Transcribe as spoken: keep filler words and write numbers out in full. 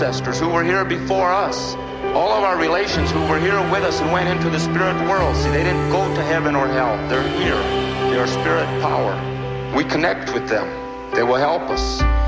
ancestors who were here before us. All of our relations who were here with us and went into the spirit world. See, they didn't go to heaven or hell. They're here. They are spirit power. We connect with them. They will help us.